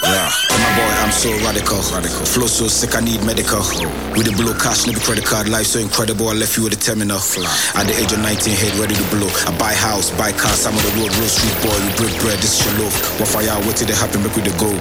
Yeah, and my boy, I'm so radical. Flow so sick, I need medical. With the blow cash, no be credit card. Life so incredible, I left you with a terminal. At the age of 19, head ready to blow. I buy house, buy cars, I'm on the road, real street boy. We break bread, this is your loaf. What fire, what did it happen, make with the go.